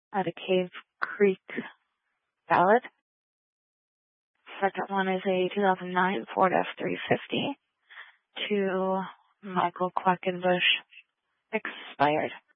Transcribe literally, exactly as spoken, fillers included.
out of Cave Creek Ballad. Second one is a two thousand nine Ford F three fifty to Michael Quackenbush, expired.